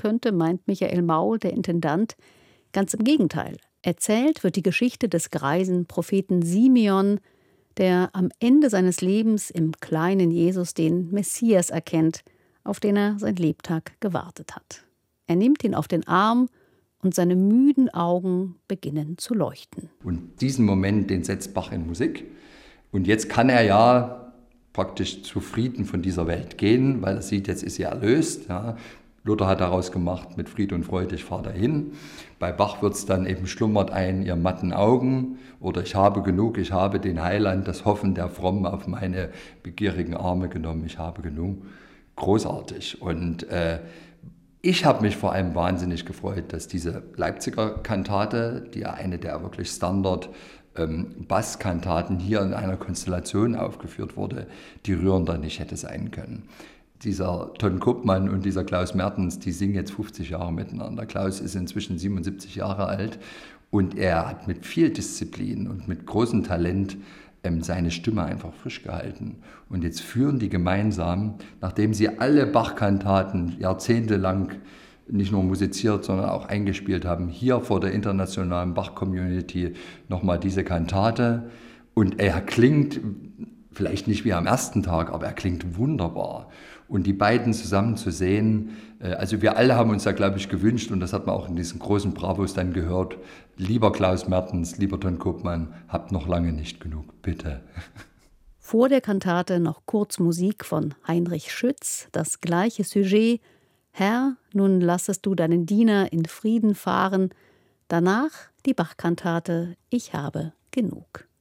könnte, meint Michael Maul, der Intendant. Ganz im Gegenteil. Erzählt wird die Geschichte des greisen Propheten Simeon, der am Ende seines Lebens im kleinen Jesus den Messias erkennt, auf den er sein Lebtag gewartet hat. Er nimmt ihn auf den Arm und seine müden Augen beginnen zu leuchten. Und diesen Moment, den setzt Bach in Musik. Und jetzt kann er ja praktisch zufrieden von dieser Welt gehen, weil er sieht, jetzt ist er erlöst. Ja. Luther hat daraus gemacht, mit Fried und Freude, ich fahre dahin. Bei Bach wird es dann eben, schlummert ein, ihr matten Augen, oder ich habe genug, ich habe den Heiland, das Hoffen der Frommen auf meine begierigen Arme genommen, ich habe genug. Großartig. Und ich habe mich vor allem wahnsinnig gefreut, dass diese Leipziger Kantate, die ja eine der wirklich Standard Basskantaten hier in einer Konstellation aufgeführt wurde, die rührender nicht hätte sein können. Dieser Ton Koopman und dieser Klaus Mertens, die singen jetzt 50 Jahre miteinander. Klaus ist inzwischen 77 Jahre alt und er hat mit viel Disziplin und mit großem Talent seine Stimme einfach frisch gehalten. Und jetzt führen die gemeinsam, nachdem sie alle Bach-Kantaten jahrzehntelang nicht nur musiziert, sondern auch eingespielt haben, hier vor der internationalen Bach-Community nochmal diese Kantate. Und er klingt vielleicht nicht wie am ersten Tag, aber er klingt wunderbar. Und die beiden zusammen zu sehen, also wir alle haben uns da, glaube ich, gewünscht, und das hat man auch in diesen großen Bravos dann gehört, lieber Klaus Mertens, lieber Ton Koopman, habt noch lange nicht genug, bitte. Vor der Kantate noch kurz Musik von Heinrich Schütz, das gleiche Sujet. Herr, nun lassest du deinen Diener in Frieden fahren. Danach die Bach-Kantate Ich habe genug.